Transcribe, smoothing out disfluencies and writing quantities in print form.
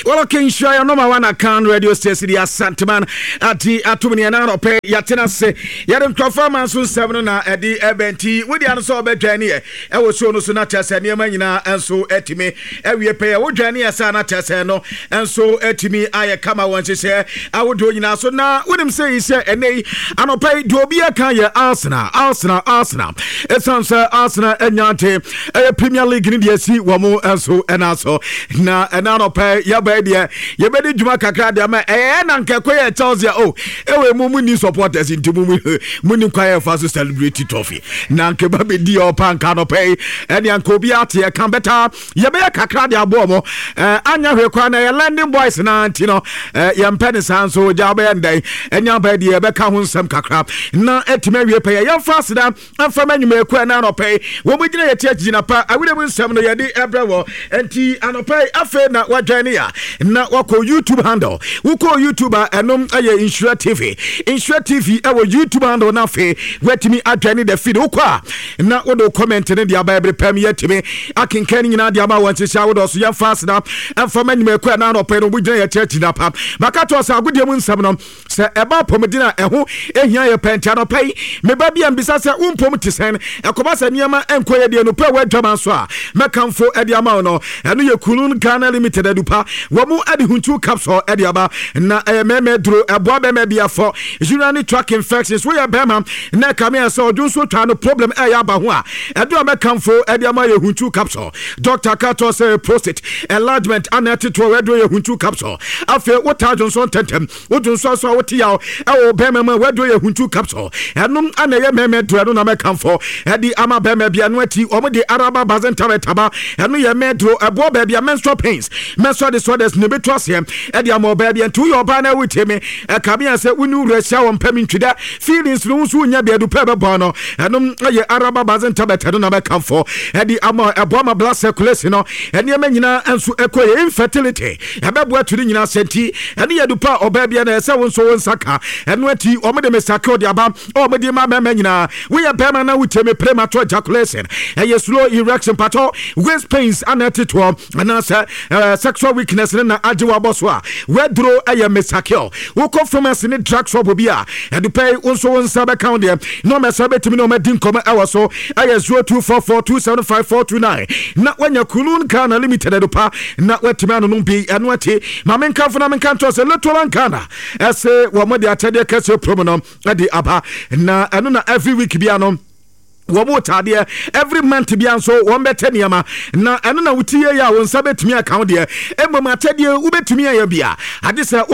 Well, okay, sure, number one account radio station, the Santaman at the Atuminiana pay Yatenase, Yadam Performance 7 na Eddie Ebenti, with the answer of Jenny. I was shown so not as any manina and so etime. Every pay a wood Jenny as Anatesano, and so etime. I come out once you say, I would do in so now. What him say is, and they, and I'll pay Dobia Kaya Arsenal. It sounds Arsenal and Yante, a Premier League in the sea, one more and so and also. Na and I'll pay Yabe. You better do my cacada, and Uncle Quay tells you, oh, Mumuni supporters into Muni Quay for to celebrate trophy. Nanke Baby Dio Pancano pay, and Yanko Biati, a Cambeta, Yabe Cacada Bomo, Anya Requana, landing boys and Antino, Yam Penison, so Jabe and Day, and Yabe the Becca some cacrap. Now, Etimaria pay a young faster and from any may pay. When we did a church in a part, I would have been 7 years, Ebravo, and T and pay a fair not what Jania. Na wako YouTube handle wuko YouTuber enom aye Insure TV our YouTube handle na fe wetimi adwane the feed ukwa na wodo comment ne dia bible pam yetimi akenkan nyina dia ba wanche sha wodo so ya fast na afama nyima kwa na no pe no bugina ya church na pam makato sa agodie mu nsam no se eba pomdina eho ehia ye penta no pai me ba bia mbisa se umpom tisen ekoba se niama enkoye de no pe wadwaman so a mekamfo ade ama no eno ye Kulun Ghana Limited adupa wamu adi huntu capsule edi aba na meme dro eboa beme bia for urinary tract infections we ya bema na kame so odunso twa no problem ya ba ho a edo me kamfo edi ama ye huntu capsule Dr. Kato say prostate enlargement anati to wedo ye huntu capsule afi wota Johnson tentem odunso so woti ya e bema ma wedo ye huntu capsule enum ana ye meme dro no na me kamfo edi ama bema bia no ati omo de araba bazenta taba enu ye me dro eboa ba bia menstrual pains menstrual disorders ne betwas him e dia mo baby and to your banner with him e kabia say unu resha won pami twida feelings no so nya bia du pebe bono enum ye araba bazen tabeta na be kamfo e di amo ebo blood circulation no ene manyina enso ekoye infertility e bebo aturi nyina senti ene ye du pa obabia na se won so won saka eno ati o me de mesaka o di aba o me di ma manyina we ye bema na with him premature ejaculation e ye slow erection pato waist pains anatito and sexual weakness na ajiwa boswa wedro aya mesakio woko from us in drug shop bia and to pay also on sub account there no me sabe timi no me din koma awa so aya 0244275429 na wanya Kulun Ghana Limited adupa na wetimi anu bi anu ati ma menka funa menka to se little Ghana ese wo mo de atade kase promo no adi aba na anu na every week bia no womo tade every month bia so won betaniama na eno na wutie ya won sabetumi account de emma matade ubetumi ya bia ade se